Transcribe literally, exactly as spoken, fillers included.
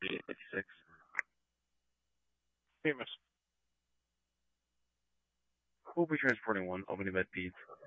eight fifty-six. Famous. We'll be transporting one, opening bed beads.